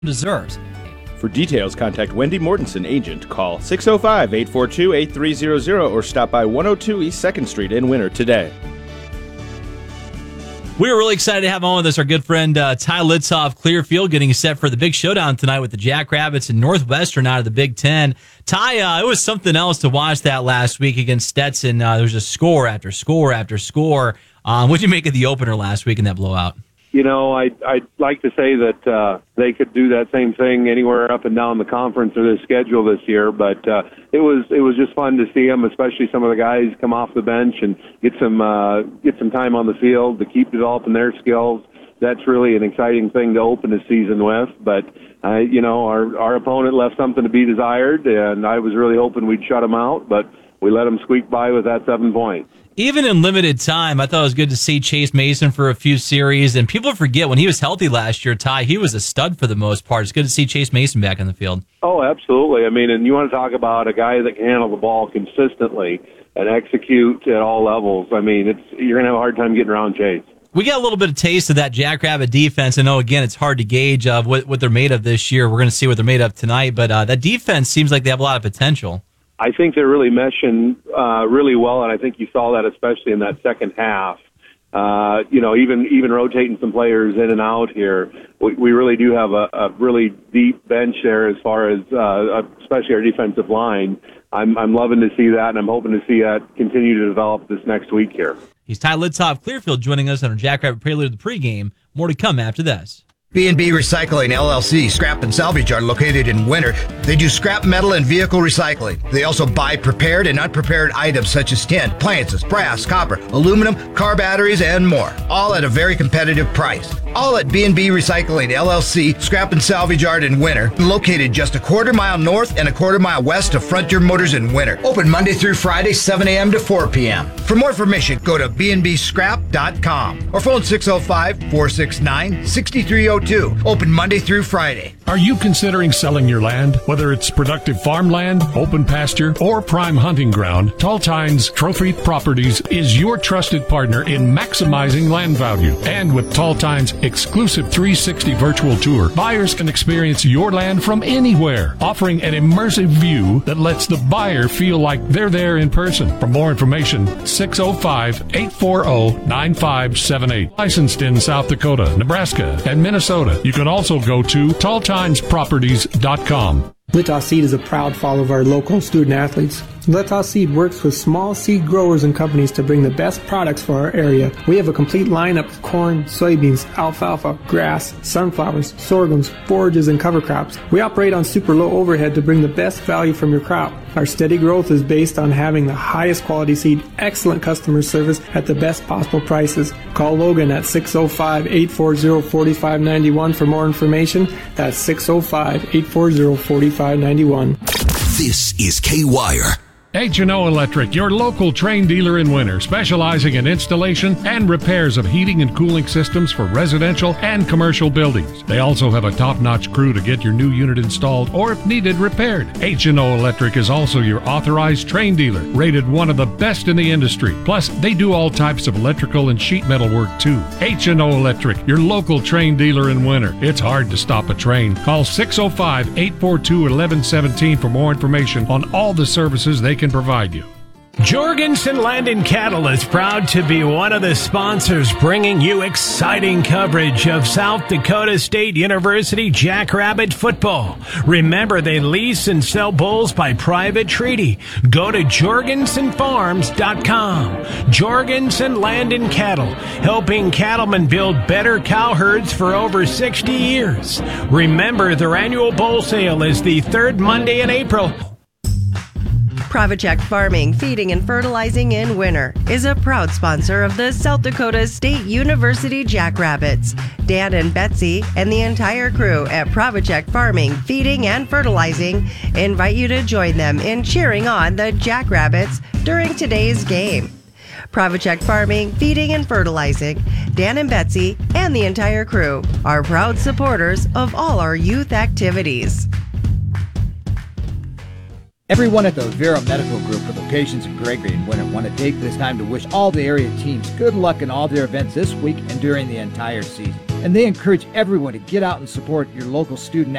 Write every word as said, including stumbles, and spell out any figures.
deserves. For details, contact Wendy Mortensen, agent. Call six oh five, eight four two, eight three zero zero or stop by one oh two East second Street in Winter today. We were really excited to have on with us our good friend uh, Ty Litzoff, Clearfield, getting set for the big showdown tonight with the Jackrabbits and Northwestern out of the Big Ten. Ty, uh, it was something else to watch that last week against Stetson. Uh, there was just score after score after score. Um, what did you make of the opener last week in that blowout? You know, I, I'd like to say that uh, they could do that same thing anywhere up and down the conference or the schedule this year, but uh, it was it was just fun to see them, especially some of the guys come off the bench and get some uh, get some time on the field to keep developing their skills. That's really an exciting thing to open the season with. But uh, you know, our our opponent left something to be desired, and I was really hoping we'd shut them out, but we let them squeak by with that seven points. Even in limited time, I thought it was good to see Chase Mason for a few series. And people forget, when he was healthy last year, Ty, he was a stud for the most part. It's good to see Chase Mason back in the field. Oh, absolutely. I mean, and you want to talk about a guy that can handle the ball consistently and execute at all levels. I mean, it's you're going to have a hard time getting around Chase. We got a little bit of taste of that Jackrabbit defense. I know, again, it's hard to gauge uh, what, what they're made of this year. We're going to see what they're made of tonight. But uh, that defense seems like they have a lot of potential. I think they're really meshing uh, really well, and I think you saw that especially in that second half. Uh, you know, even even rotating some players in and out here, we, we really do have a, a really deep bench there as far as uh, especially our defensive line. I'm I'm loving to see that, and I'm hoping to see that continue to develop this next week here. He's Ty Litzoff, Clearfield, joining us on our Jackrabbit Prelude of the pregame. More to come after this. B and B Recycling, L L C, Scrap and Salvage are located in Winter. They do scrap metal and vehicle recycling. They also buy prepared and unprepared items such as tin, appliances, brass, copper, aluminum, car batteries, and more. All at a very competitive price. All at B and B Recycling, L L C, Scrap and Salvage Yard in Winter, located just a quarter mile north and a quarter mile west of Frontier Motors in Winter. Open Monday through Friday, seven a.m. to four p.m. For more information, go to b n b scrap dot com or phone six oh five, four six nine, six three oh two. Open Monday through Friday. Are you considering selling your land? Whether it's productive farmland, open pasture, or prime hunting ground, Tall Tines Trophy Properties is your trusted partner in maximizing land value. And with Tall Tines' exclusive three sixty virtual tour, buyers can experience your land from anywhere, offering an immersive view that lets the buyer feel like they're there in person. For more information, six oh five, eight four oh, nine five seven eight. Licensed in South Dakota, Nebraska, and Minnesota. You can also go to tall times properties dot com. Littoss Seed is a proud follower of our local student athletes. Littoss Seed works with small seed growers and companies to bring the best products for our area. We have a complete lineup of corn, soybeans, alfalfa, grass, sunflowers, sorghums, forages, and cover crops. We operate on super low overhead to bring the best value from your crop. Our steady growth is based on having the highest quality seed, excellent customer service at the best possible prices. Call Logan at six oh five, eight four oh, four five nine one for more information. That's six oh five, eight four oh, four five nine one. This is K-Wire. H and O Electric, your local Trane dealer in Winter, specializing in installation and repairs of heating and cooling systems for residential and commercial buildings. They also have a top-notch crew to get your new unit installed or, if needed, repaired. H and O Electric is also your authorized Trane dealer, rated one of the best in the industry. Plus, they do all types of electrical and sheet metal work too. H and O Electric, your local Trane dealer in Winter. It's hard to stop a Trane. Call six oh five, eight four two, one one one seven for more information on all the services they can provide you. Jorgensen Land and Cattle is proud to be one of the sponsors bringing you exciting coverage of South Dakota State University Jackrabbit football. Remember, they lease and sell bulls by private treaty. Go to jorgensen farms dot com. Jorgensen Land and Cattle, helping cattlemen build better cow herds for over sixty years. Remember, their annual bull sale is the third Monday in April. Pravacek Farming, Feeding and Fertilizing in Winter is a proud sponsor of the South Dakota State University Jackrabbits. Dan and Betsy and the entire crew at Pravacek Farming, Feeding and Fertilizing invite you to join them in cheering on the Jackrabbits during today's game. Pravacek Farming, Feeding and Fertilizing, Dan and Betsy and the entire crew are proud supporters of all our youth activities. Everyone at the Vera Medical Group with locations in Gregory and Winter want to take this time to wish all the area teams good luck in all their events this week and during the entire season. And they encourage everyone to get out and support your local student